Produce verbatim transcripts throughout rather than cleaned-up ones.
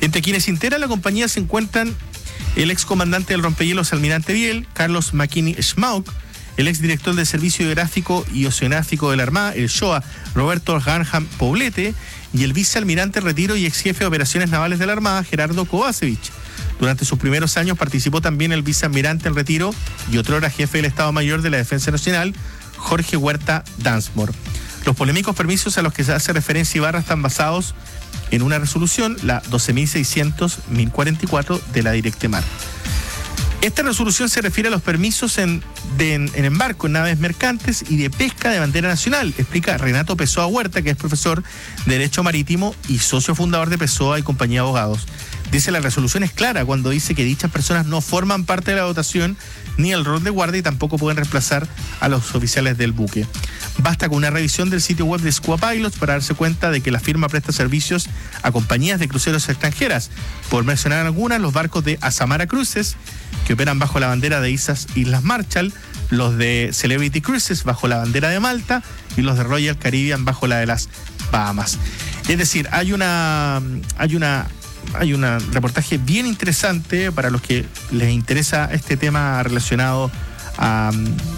Entre quienes integran la compañía se encuentran el excomandante del rompehielos Almirante Biel, Carlos McKinney Schmauk, el exdirector del Servicio Geográfico y Oceanográfico de la Armada, el S H O A, Roberto Garham Poblete, y el vicealmirante en retiro y ex jefe de operaciones navales de la Armada, Gerardo Kovacevic. Durante sus primeros años participó también el vicealmirante en retiro y otrora jefe del Estado Mayor de la Defensa Nacional, Jorge Huerta Dansmore. Los polémicos permisos a los que se hace referencia Ibarra están basados en una resolución, la doce mil seiscientos guión mil cuarenta y cuatro de la Directemar. Esta resolución se refiere a los permisos en, de, en, en embarco en naves mercantes y de pesca de bandera nacional, explica Renato Pessoa Huerta, que es profesor de Derecho Marítimo y socio fundador de Pessoa y Compañía de Abogados. Dice, la resolución es clara cuando dice que dichas personas no forman parte de la dotación ni el rol de guardia y tampoco pueden reemplazar a los oficiales del buque. Basta con una revisión del sitio web de Squua Pilots para darse cuenta de que la firma presta servicios a compañías de cruceros extranjeras. Por mencionar algunas, los barcos de Azamara Cruises, que operan bajo la bandera de Islas, Islas Marshall, los de Celebrity Cruises bajo la bandera de Malta y los de Royal Caribbean bajo la de las Bahamas. Es decir, hay una hay una hay un reportaje bien interesante para los que les interesa este tema relacionado a,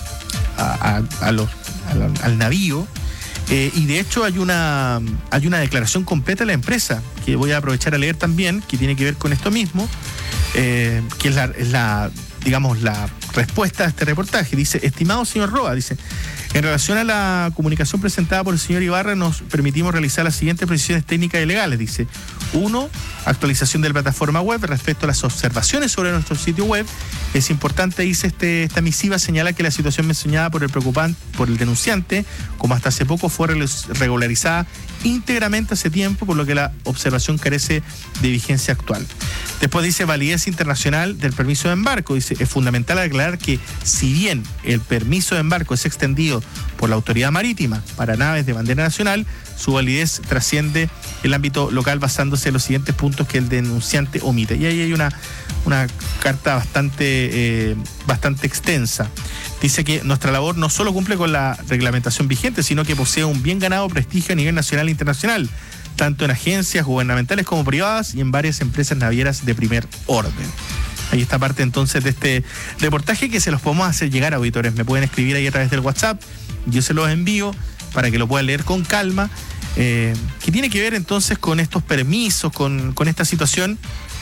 a, a, a los, a, al navío. Eh, y de hecho hay una hay una declaración completa de la empresa que voy a aprovechar a leer también, que tiene que ver con esto mismo, eh, que es la, es la digamos la respuesta a este reportaje. Dice, estimado señor Roa, dice, en relación a la comunicación presentada por el señor Ibarra, nos permitimos realizar las siguientes precisiones técnicas y legales. Dice, uno, actualización de la plataforma web respecto a las observaciones sobre nuestro sitio web. Es importante, dice este, esta misiva, señala que la situación mencionada por el preocupante, por el denunciante, como hasta hace poco fue regularizada íntegramente hace tiempo, por lo que la observación carece de vigencia actual. Después dice, validez internacional del permiso de embarco. Dice, es fundamental aclarar que si bien el permiso de embarco es extendido por la autoridad marítima para naves de bandera nacional, su validez trasciende el ámbito local basándose en los siguientes puntos que el denunciante omite. Y ahí hay una, una carta bastante, eh, bastante extensa. Dice que nuestra labor no solo cumple con la reglamentación vigente, sino que posee un bien ganado prestigio a nivel nacional e internacional, tanto en agencias gubernamentales como privadas y en varias empresas navieras de primer orden. Ahí está parte entonces de este reportaje que se los podemos hacer llegar a auditores. Me pueden escribir ahí a través del WhatsApp, yo se los envío para que lo puedan leer con calma, eh, que tiene que ver entonces con estos permisos, con, con esta situación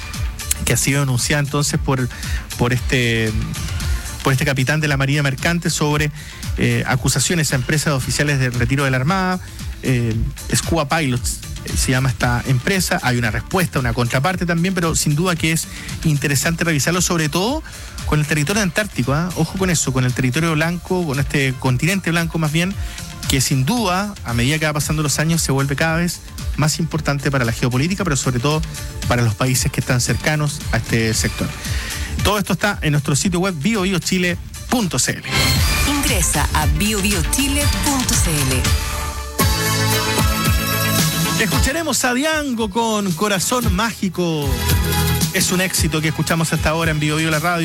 que ha sido denunciada entonces por, por este... por este capitán de la Marina Mercante sobre eh, acusaciones a empresas de oficiales del retiro de la Armada. eh, Squua Pilots eh, se llama esta empresa. Hay una respuesta, una contraparte también, pero sin duda que es interesante revisarlo, sobre todo con el territorio antártico, ¿eh? Ojo con eso, con el territorio blanco, con este continente blanco más bien, que sin duda, a medida que va pasando los años, se vuelve cada vez más importante para la geopolítica, pero sobre todo para los países que están cercanos a este sector. Todo esto está en nuestro sitio web bio bio chile punto c l. Ingresa a bio bio chile punto c l. Escucharemos a Diango con Corazón Mágico. Es un éxito que escuchamos hasta ahora en Bio Bio la Radio.